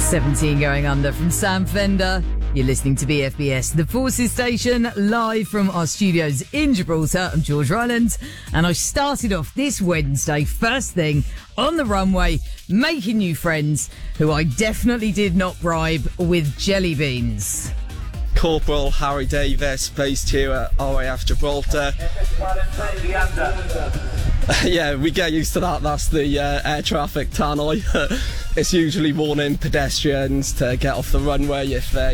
17 going under from Sam Fender. You're listening to BFBS, the Forces Station, live from our studios in Gibraltar. I'm George Ryland, and I started off this Wednesday, first thing, on the runway, making new friends who I definitely did not bribe with jelly beans. Corporal Harry Davis, based here at RAF Gibraltar. Yeah, we get used to that. That's the air traffic tannoy. It's usually warning pedestrians to get off the runway if they're,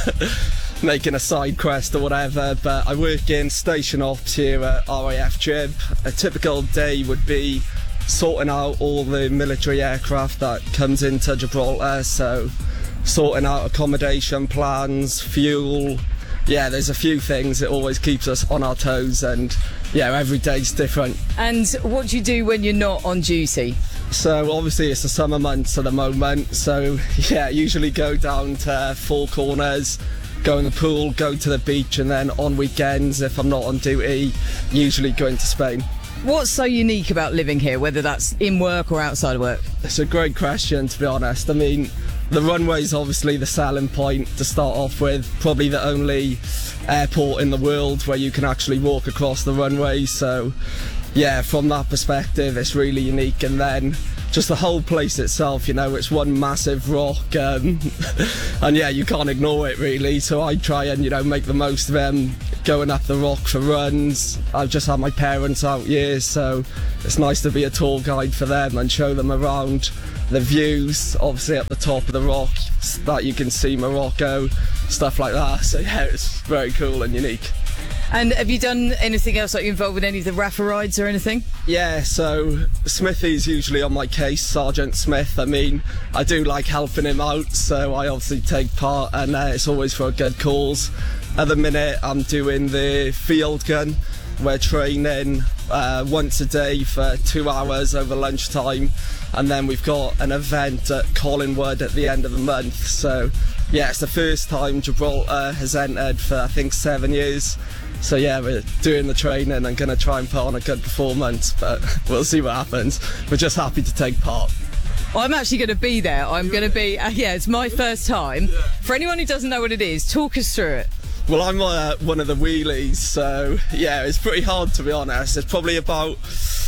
making a side crest or whatever. But I work in station ops here at RAF Gib. A typical day would be sorting out all the military aircraft that comes into Gibraltar, so sorting out accommodation plans, fuel. Yeah, there's a few things. It always keeps us on our toes, and yeah, every day's different. And what do you do when you're not on duty? So obviously it's the summer months at the moment, so yeah, usually go down to Four Corners, go in the pool, go to the beach, and then on weekends, if I'm not on duty, usually go into Spain. What's so unique about living here, whether that's in work or outside of work? It's a great question, to be honest. I mean, the runway's obviously the selling point to start off with. Probably the only airport in the world where you can actually walk across the runway. So, yeah, from that perspective, it's really unique. And then just the whole place itself, it's one massive rock. And yeah, you can't ignore it, really. So I try and, make the most of them going up the rock for runs. I've just had my parents out here, so it's nice to be a tour guide for them and show them around the views, obviously at the top of the rock, that you can see Morocco, stuff like that. So yeah, it's very cool and unique. And have you done anything else, like you involved with any of the RAFA rides or anything? Yeah, so Smithy's usually on my case, Sergeant Smith. I mean, I do like helping him out, so I obviously take part, and it's always for a good cause. At the minute, I'm doing the field gun. We're training once a day for 2 hours over lunchtime, and then we've got an event at Collingwood at the end of the month. So yeah, it's the first time Gibraltar has entered for I think 7 years. So yeah, we're doing the training and going to try and put on a good performance, but we'll see what happens. We're just happy to take part. I'm actually going to be there. I'm going to be, it's my first time. For anyone who doesn't know what it is, talk us through it. Well, I'm one of the wheelies, so yeah, it's pretty hard, to be honest. It's probably about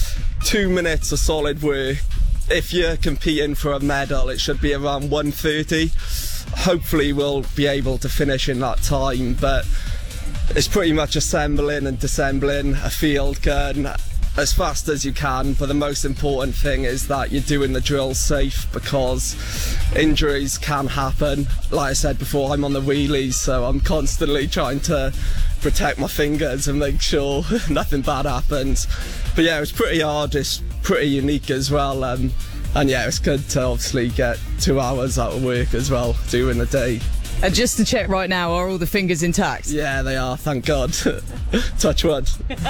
2 minutes of solid work. If you're competing for a medal, it should be around 1:30. Hopefully we'll be able to finish in that time, but it's pretty much assembling and disassembling a field gun as fast as you can. But the most important thing is that you're doing the drill safe, because injuries can happen. Like I said before, I'm on the wheelies, so I'm constantly trying to protect my fingers and make sure nothing bad happens. But yeah, it's pretty hard, it's pretty unique as well, and yeah, it's good to obviously get 2 hours out of work as well during the day. And just to check right now, are all the fingers intact? Yeah, they are, thank God. Touch wood.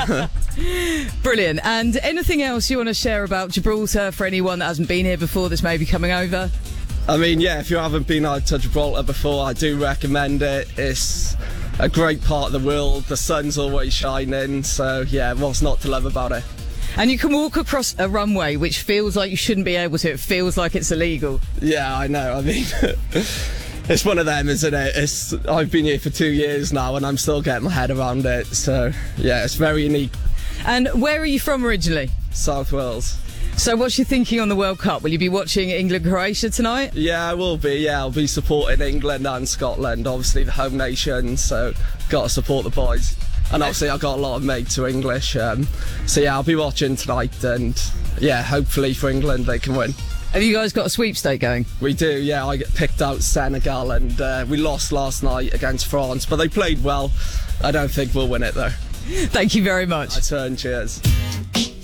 Brilliant. And anything else you want to share about Gibraltar for anyone that hasn't been here before that's maybe coming over? I mean, yeah, if you haven't been out to Gibraltar before, I do recommend it. It's a great part of the world. The sun's always shining, so yeah, what's not to love about it? And you can walk across a runway which feels like you shouldn't be able to. It feels like it's illegal. Yeah, I know. I mean, it's one of them, isn't it? I've been here for 2 years now and I'm still getting my head around it. So yeah, it's very unique. And where are you from originally? South Wales. So what's your thinking on the World Cup? Will you be watching England-Croatia tonight? Yeah, I will be. Yeah, I'll be supporting England and Scotland, obviously the home nation, so got to support the boys. And obviously I've got a lot of mates who are English, so yeah, I'll be watching tonight, and yeah, hopefully for England they can win. Have you guys got a sweepstake going? We do, yeah. I picked out Senegal, and we lost last night against France, but they played well. I don't think we'll win it though. Thank you very much. My turn, cheers.